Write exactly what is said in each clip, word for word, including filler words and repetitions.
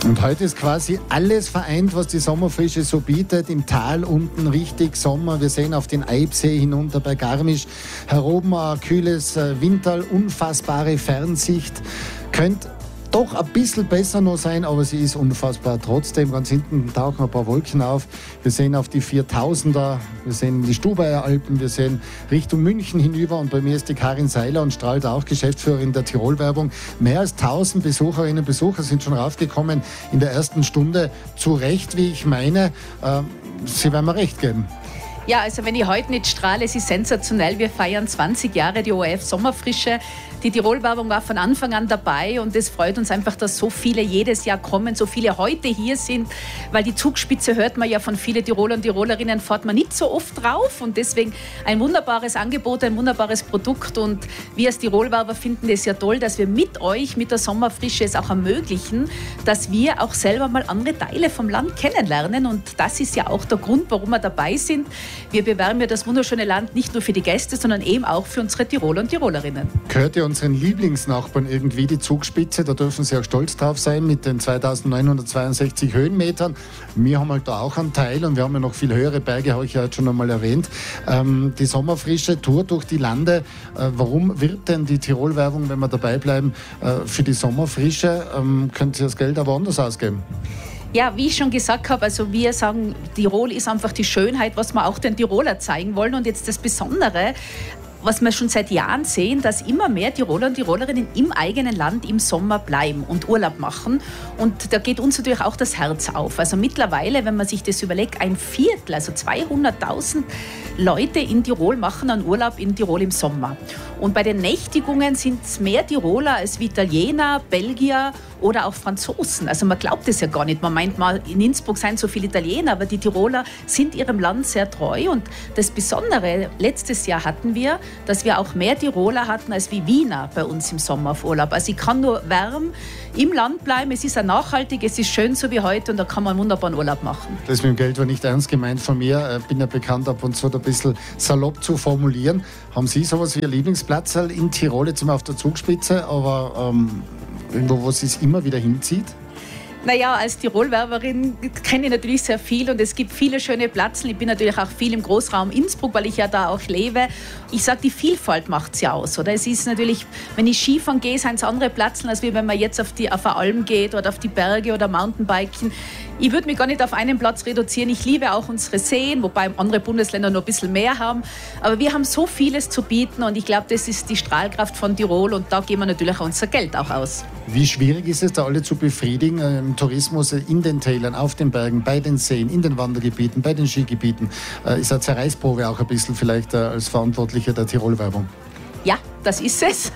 Und heute ist quasi alles vereint, was die Sommerfrische so bietet. Im Tal unten richtig Sommer. Wir sehen auf den Eibsee hinunter bei Garmisch. Heroben ein kühles Windtal, unfassbare Fernsicht. Könnt doch ein bisschen besser noch sein, aber sie ist unfassbar. Trotzdem, ganz hinten tauchen ein paar Wolken auf. Wir sehen auf die viertausender, wir sehen die Stubaier Alpen, wir sehen Richtung München hinüber und bei mir ist die Karin Seiler und strahlt auch Geschäftsführerin der Tirol-Werbung. Mehr als tausend Besucherinnen und Besucher sind schon raufgekommen in der ersten Stunde. Zu Recht, wie ich meine. Äh, Sie werden mir recht geben. Ja, also wenn ich heute nicht strahle, es ist sensationell. Wir feiern zwanzig Jahre die O R F Sommerfrische. Die Tirol-Werbung war von Anfang an dabei und es freut uns einfach, dass so viele jedes Jahr kommen, so viele heute hier sind, weil die Zugspitze hört man ja von vielen Tiroler und Tirolerinnen, fährt man nicht so oft drauf und deswegen ein wunderbares Angebot, ein wunderbares Produkt und wir als Tirol-Werber finden es ja toll, dass wir mit euch, mit der Sommerfrische es auch ermöglichen, dass wir auch selber mal andere Teile vom Land kennenlernen und das ist ja auch der Grund, warum wir dabei sind. Wir bewerben ja das wunderschöne Land nicht nur für die Gäste, sondern eben auch für unsere Tiroler und Tirolerinnen. Gehört ihr unseren Lieblingsnachbarn irgendwie die Zugspitze? Da dürfen Sie auch stolz drauf sein mit den zweitausendneunhundertzweiundsechzig Höhenmetern. Wir haben halt da auch einen Teil und wir haben ja noch viel höhere Berge, habe ich ja jetzt schon einmal erwähnt. Ähm, die Sommerfrische Tour durch die Lande. Äh, warum wird denn die Tirol-Werbung, wenn wir dabei bleiben, äh, für die Sommerfrische? Ähm, können Sie das Geld aber anders ausgeben? Ja, wie ich schon gesagt habe, also wir sagen, Tirol ist einfach die Schönheit, was wir auch den Tiroler zeigen wollen. Und jetzt das Besondere, was wir schon seit Jahren sehen, dass immer mehr Tiroler und Tirolerinnen im eigenen Land im Sommer bleiben und Urlaub machen. Und da geht uns natürlich auch das Herz auf. Also mittlerweile, wenn man sich das überlegt, ein Viertel, also zweihunderttausend Leute in Tirol machen einen Urlaub in Tirol im Sommer. Und bei den Nächtigungen sind es mehr Tiroler als wie Italiener, Belgier oder auch Franzosen. Also man glaubt es ja gar nicht. Man meint mal, in Innsbruck seien so viele Italiener, aber die Tiroler sind ihrem Land sehr treu. Und das Besondere, letztes Jahr hatten wir, dass wir auch mehr Tiroler hatten als wie Wiener bei uns im Sommer auf Urlaub. Also ich kann nur wärm im Land bleiben. Es ist ja nachhaltig, es ist schön so wie heute und da kann man einen wunderbaren Urlaub machen. Das mit dem Geld war nicht ernst gemeint von mir. Ich bin ja bekannt, ab und zu ein bisschen salopp zu formulieren. Haben Sie sowas wie ein Lieblingsplatz in Tirol, jetzt sind wir auf der Zugspitze, aber ähm, irgendwo, wo es sich immer wieder hinzieht? Naja, als Tirol-Werberin kenne ich natürlich sehr viel und es gibt viele schöne Plätze. Ich bin natürlich auch viel im Großraum Innsbruck, weil ich ja da auch lebe. Ich sage, die Vielfalt macht es ja aus. Oder? Es ist natürlich, wenn ich Skifahren gehe, sind es andere Plätze, als wenn man jetzt auf die auf eine Alm geht oder auf die Berge oder Mountainbiken. Ich würde mich gar nicht auf einen Platz reduzieren. Ich liebe auch unsere Seen, wobei andere Bundesländer noch ein bisschen mehr haben. Aber wir haben so vieles zu bieten und ich glaube, das ist die Strahlkraft von Tirol und da geben wir natürlich unser Geld auch aus. Wie schwierig ist es, da alle zu befriedigen im Tourismus in den Tälern, auf den Bergen, bei den Seen, in den Wandergebieten, bei den Skigebieten? Ist eine Zerreißprobe auch ein bisschen vielleicht als Verantwortlicher der Tirol-Werbung? Ja, das ist es.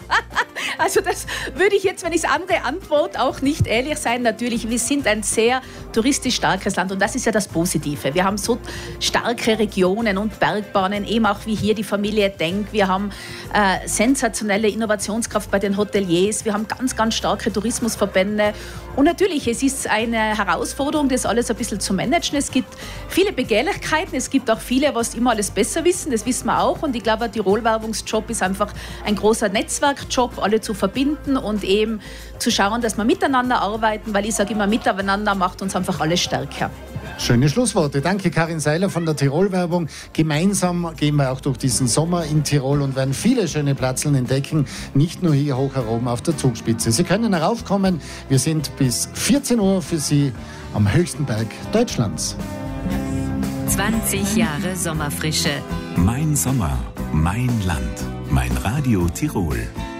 Also das würde ich jetzt, wenn ich es andere antworte, auch nicht ehrlich sein. Natürlich, wir sind ein sehr touristisch starkes Land und das ist ja das Positive. Wir haben so starke Regionen und Bergbahnen, eben auch wie hier die Familie Denk. Wir haben äh, sensationelle Innovationskraft bei den Hoteliers. Wir haben ganz, ganz starke Tourismusverbände. Und natürlich, es ist eine Herausforderung, das alles ein bisschen zu managen. Es gibt viele Begehrlichkeiten, es gibt auch viele, was immer alles besser wissen, das wissen wir auch. Und ich glaube, der Tirol-Werbungsjob ist einfach ein großer Netzwerkjob, alle zu verbinden und eben zu schauen, dass wir miteinander arbeiten, weil ich sage immer, miteinander macht uns einfach alles stärker. Schöne Schlussworte. Danke, Karin Seiler von der Tirol-Werbung. Gemeinsam gehen wir auch durch diesen Sommer in Tirol und werden viele schöne Plätze entdecken, nicht nur hier hoch heroben auf der Zugspitze. Sie können heraufkommen. Wir sind bis vierzehn Uhr für Sie am höchsten Berg Deutschlands. zwanzig Jahre Sommerfrische. Mein Sommer, mein Land, mein Radio Tirol.